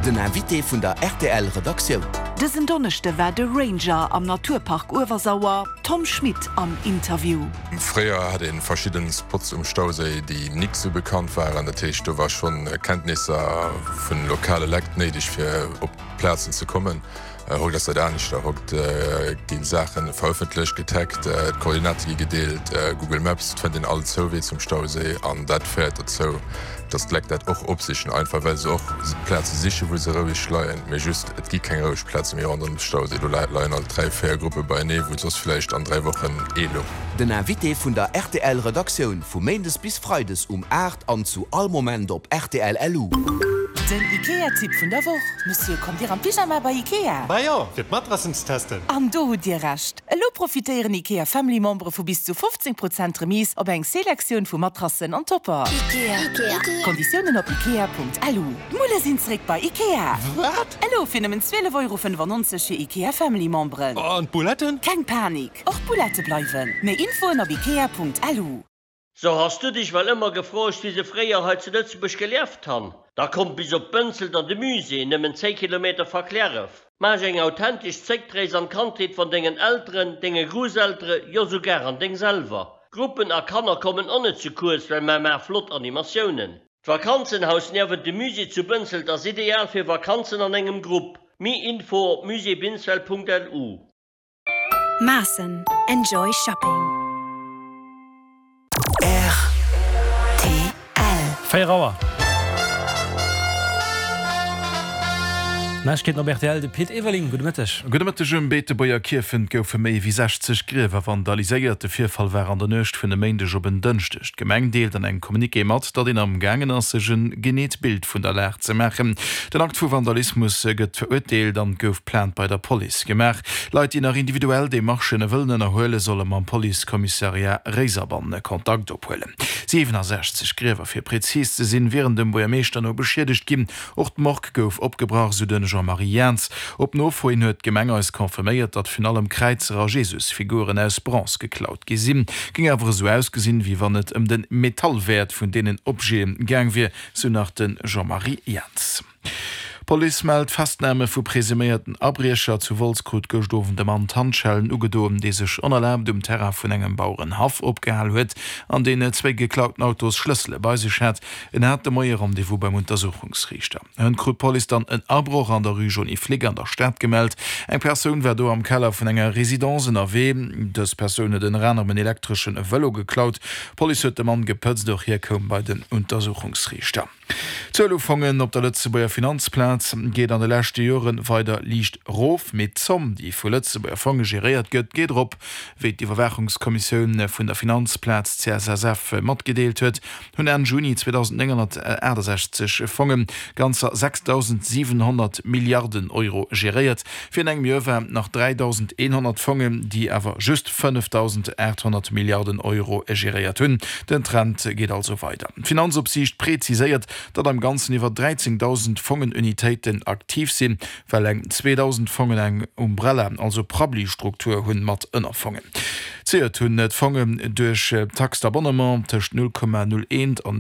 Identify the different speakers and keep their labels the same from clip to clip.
Speaker 1: Den Invité vun der RTL-Redaktion.
Speaker 2: Dësen Donnechte war de Ranger am Naturpark Ueversauer, Tom Schmidt am Interview.
Speaker 3: Früher hatte in verschiedenen Spots im Stausee, die nicht so bekannt waren an der Tisch. Du war schon Kenntnisse von lokalen Leuten nötig für auf Plätzen zu kommen. Holt das da nicht, da hat die Sachen veröffentlicht, getaggt, Koordinaten gedeelt, Google Maps fand den alles so wie zum Stausee an das fährt dazu. Das legt das auch auf sich, einfach weil sie auch Plätze sicher, wo sie ruhig schleien. Mir just, es gibt keine ruhig Plätze mehr an dem Stausee. Du leiden alle 3-4 Gruppen bei ne, wo es vielleicht an 3 Wochen lo.
Speaker 1: Den Invité vun der RTL-Redaktion vu Mondes bis Freides 8 an zu all Moment op RTL LU.
Speaker 2: Den IKEA-Tipp vun der Woche. Monsieur, kommt ihr am Pyjama bei IKEA?
Speaker 4: Ba ja, fir Matrassens testen.
Speaker 2: Am do hut dir recht. Lo profitieren IKEA Family-Membre vu bis zu 15% Remis op eng Selektion vu Matrassen an Topper. IKEA. Konditionen op IKEA.lu. Mulle sind's bei IKEA.
Speaker 4: Wat?
Speaker 2: Hallo, finden 12,95 € für IKEA Family-Membre.
Speaker 4: Und Buletten?
Speaker 2: Kein Panik. Auch Bulette bleiben. Mehr Info auf IKEA.lu.
Speaker 5: So hast du dich mal immer gefragt, wie sie früher heute zu Lützburg gelebt haben. Da kommt bis auf Bünzelt an de Musee, nimmen 10 Kilometer Verkehr auf. Mach eng authentisch Zeigträger an Kantität von den Eltern, den Großeltern, ja sogar an den selber. Gruppen a Kanner kommen auch nicht zu kurz, weil man mehr flott Animationen. Das Vakanzenhaus neben dem Musee zu Bünzelt ist ideal für Vakanzen an engem Grupp. Mehr Info museebinzelt.lu.
Speaker 6: Maassen. Enjoy shopping.
Speaker 7: Feierauer. Geht noch RTL de Piet Eveling
Speaker 8: Gutmëtteg Bete beier Kirfen goufe méi wie 60 Griewer vandaliséierte Vierfall war an der Nøcht vun de Méindeg op en dënchtecht. Gemeng deelt an eng Kommuniké mat, dat in am gangen assegen Genetbild vun der Lächt ze mechen. Den Akt vu Vandalismus gëtt verurteelt an gouf plant bei der Poli. Gemerk Leiit die nach individuell de Marschene wëllen erhoele solle man Polizeikommissariat Reiserbanne Kontakt ophuelen. 67 Griewer fir präzis ze sinn wären dem Boer Meeser no beschiedigt ginn. Och d'Mark gouf opgebracht zu den Jean-Marie Jens. Op no vorhin huet Gemenger is konfirméiert, dat vun allem Kreizerer Jesusfiguren aus Bronze geklaut gesinn. Ging awer so ausgesinn, wie wann et den Metallwert vun denen Obje gang wie so nach den Jean-Marie Jens. Police meldt Festnahme vu presumierten Abriecher zu Wolskrut gestofen dem Mann Handschellen ugedoen, die sich unerlaubt Terra vun engem Bauern Haf opgehall huet, an denen 2 geklauten Autos Schlüssel bei sich hat, hat de Moier Rendezvous beim Untersuchungsrichter. Hun Krut Police dann en Abbruch an der Rue Johnny Flick an der Stadt gemeldt. Eng Person wär do am Keller vun enger Residenzen erweben, des Personen den Renner mit elektrischen Velo geklaut. Police huet dem Mann gepëtzt durch herkom bei den Untersuchungsrichter. Zöllufungen op der Lützebauer Finanzplatz geht an de letzte Joren weiter liicht Rof mit Zomm, die vu Lützebauer Fonds geriert gëtt, geht op, wie die Verwerchungskommission vun der Finanzplatz CSSF mat gedeelt huet, hunn en Juni 1960 Fongen ganzer 6.700 Milliarden Euro geriert, fir eng Jower nach 3.100 Fongen, die awer just 5.800 Milliarden Euro geriert hunn. Den Trend geht also weiter. Finanzopsicht präziséiert, dat am ganzen iwwer 13.000 Fongenunitéiten aktiv sinn, weil eng 2.000 Fongen eng Umbrella, also Probli-Struktur hunn mat ënnerfongen. Zeet hunn net Fongen duch Taxabonnement tech 0,01 an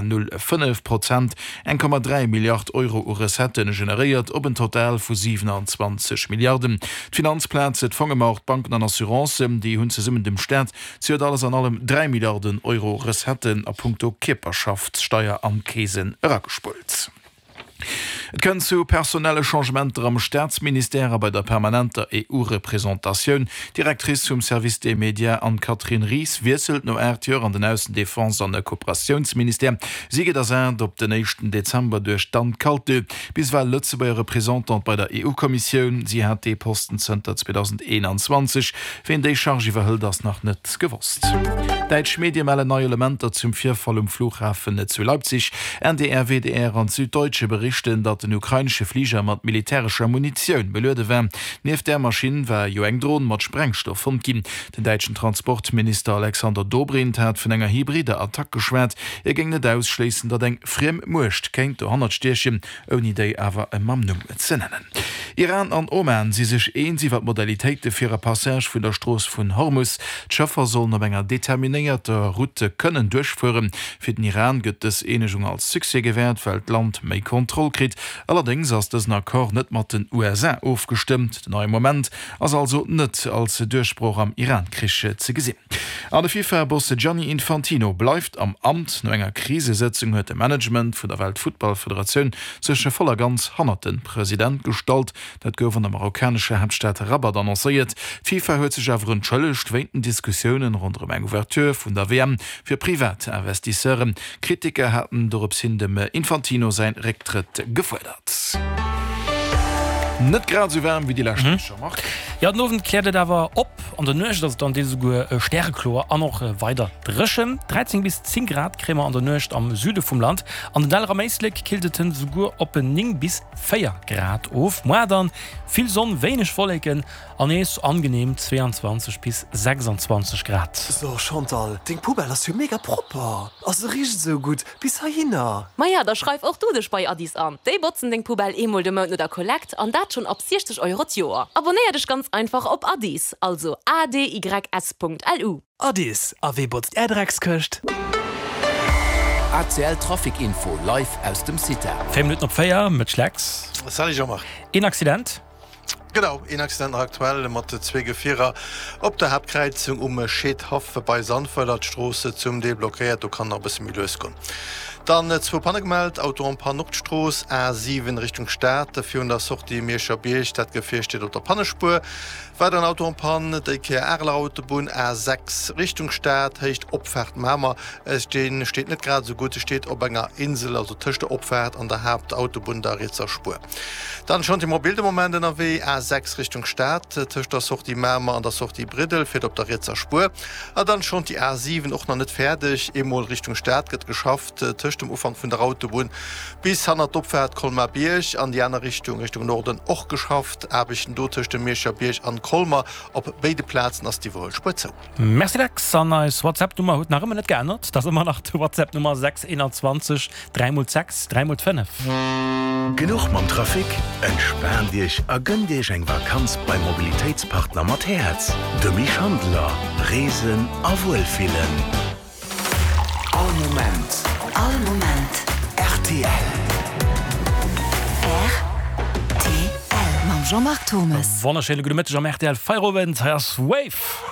Speaker 8: 0,05%, 1,3 Milliard Euro Resetten generiert op een Total vu 27 Milliarden. Finanzplatz et Fongemarkt Banken an Assurance, die hunn ze simmen dem Staat, ziet alles an allem 3 Milliarden Euro Resetten a Punkto Kipperschaftssteuer am Käsen raggespult. Et kën zu personelle Changementer am Staatsminister bei der permanenter EU-Repräsentationun. Direktrice zum Service des Medien an Katrin Ries wieselt no Ertür an den Außendefense an der Kooperationsminister. Sie geht as op den 1. Dezember durch Stand kalte. Bisweil Lützebauer Repräsentant bei der EU-Kommission. Sie hat die Postencenter 2021, wenn die Charge verhüllt das nach net gewusst. Deutsch Medien melle neue Elemente zum Vierfall im Flughafen zu Leipzig. NDR, WDR an Süddeutsche berichten, dat den ukrainische Flieger mat militärischer Munition belöde wären. Neben der Maschine war jo eng Drohnen mat Sprengstoff vongin. Den deutschen Transportminister Alexander Dobrindt hat vun enger hybride Attack geschwert. Ging net ausschließen, dat eng friem Mucht kennt 100 Stierchen, ohne déi awer e Mamnum ze nennen. Iran an Oman sie sich wat Modalitäten für Passage von der Straße von Hormuz. Schaffer sollen auf einer determinierter Route können durchführen. Für den Iran gibt es Einigung als Success gewährt, weil das Land mehr Kontrolle kriegt. Allerdings ist das Akkord nicht mit den USA aufgestimmt. Der neue Moment ist also nicht als Durchbruch am Iran-Krieg zu sehen. An der FIFA-Boss Gianni Infantino bleibt am Amt. Nach einer Krisensitzung hat das Management von der Weltfußballföderation sich voller ganz hannerten Präsident gestaltet. Das geht von der marokkanischen Hauptstadt Rabat annonciert. FIFA hat sich auf entschuldigt wegen Diskussionen rund um eine Ouverture von der WM für Privatinvestisseure. Kritiker hatten darauf hin dem Infantino sein Rücktritt gefordert. Nicht gerade so warm wie die letzte macht.
Speaker 7: Ja, den klärte da war op an der Nöch, dass dann diese Sternklor auch noch weiter drischen. 13 bis 10 Grad Krämer an der Nöcht am Süde vom Land. An den Dalra Meislik kilteten sogar op 9 bis 4 Grad auf. Mal dann viel Sonne, wenig Wolken, an es angenehm 22 bis 26 Grad.
Speaker 4: So, Chantal, den Pubel hast du mega proper. Also riecht so gut, bis dahin.
Speaker 9: Maja, da schreib auch du dich bei Addis an. Die botzen den Pubel emol de Monat oder Collect und dat schon ab 60 Euro Jahr. Abonnier dich ganz einfach auf Addis, also adys.lu.
Speaker 4: Addis, AW-Botzt Erdrecksköcht.
Speaker 1: ACL Trafikinfo live aus dem City.
Speaker 7: 5 Minuten auf 4 mit Schlecks.
Speaker 10: Was soll ich auch machen?
Speaker 7: Ein Accident.
Speaker 10: Genau, ein Accident aktuell mit 2 Gefährer auf der Hauptkreuzung Schädhofe bei Sandfelderstraße zum deblockiert, du kannst noch ein bisschen mehr lösen. Dann 2 Pannen gemeldet, Auto am Paar Nordstraße, A7 Richtung Stadt, dafür das auch die Mierscher-Bier, das Gefähr steht auf der Pannenspur. Weiter ein Auto am Pannen, der Erler-Autobahn, A6 Richtung Stadt, heißt Abfahrt Mama. Es steht nicht gerade so gut, es steht auf einer Insel, also zwischen der Abfahrt an der Hauptautobahn der Ritzer Spur. Dann schon die mobilen Momente in der W, A6 Richtung Stadt, zwischen der Sucht die Mama und der Sucht die Bridel, fährt auf der Ritzer Spur. Und dann schon die A7 auch noch nicht fertig, einmal Richtung Stadt, wird geschafft, dem Ufang von der Autobahn bis an der Abfahrt Kolmar Birch an die andere Richtung Norden auch geschafft, habe ich dort zwischen dem Mirscher Birch an Kolmar auf beide Plätzen als die Wohlspitze.
Speaker 7: Merci Lex, an als WhatsApp-Nummer hat noch immer nicht geändert. Das ist immer nach der WhatsApp-Nummer 621 3x6 3x5.
Speaker 11: Genug mam Trafik, entspann dich a gönn dich eng Vakanz beim Mobilitätspartner Matthäz. De Mischhandler, Reesen a Wohlfühlen.
Speaker 2: All Moment.
Speaker 1: RTL.
Speaker 2: RTL. Mam Jean-Marc Thomas.
Speaker 7: Wunderschöne gute Mittag am RTL Feierabend, Herr Wave.